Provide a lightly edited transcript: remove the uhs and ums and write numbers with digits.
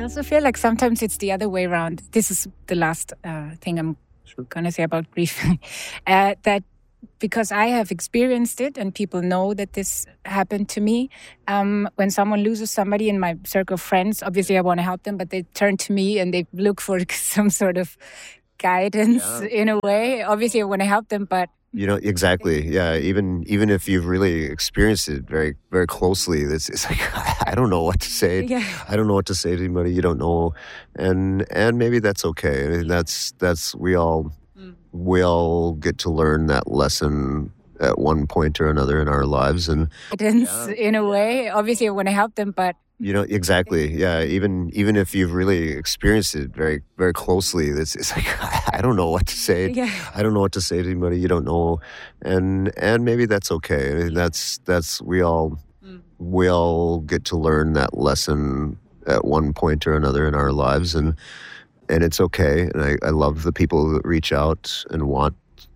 I also feel like sometimes it's the other way around. This is the last thing I'm going to say about grief. That because I have experienced it and people know that this happened to me, when someone loses somebody in my circle of friends, obviously I want to help them, but they turn to me and they look for some sort of guidance in a way. Obviously I want to help them, but Exactly. Yeah. Even if you've really experienced it very, very closely, it's like, I don't know what to say. Yeah. I don't know what to say to anybody you don't know. And maybe that's okay. I mean, that's we all get to learn that lesson at one point or another in our lives. And guidance in a way. Obviously I want to help them, but exactly. Yeah. Even if you've really experienced it very, very closely, it's like, I don't know what to say. Yeah. I don't know what to say to anybody you don't know. And maybe that's okay. I mean, that's we all get to learn that lesson at one point or another in our lives. And it's okay. And I love the people that reach out and want